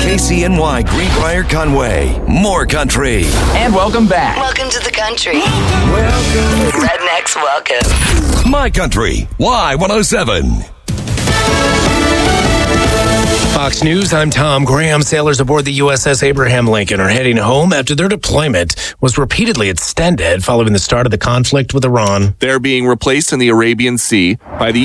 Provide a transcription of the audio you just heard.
KCNY Greenbrier Conway. More country. And welcome back. Welcome to the country. Welcome. Rednecks welcome. My Country. Y107. Fox News, I'm Tom Graham. Sailors aboard the USS Abraham Lincoln are heading home after their deployment was repeatedly extended following the start of the conflict with Iran. They're being replaced in the Arabian Sea by the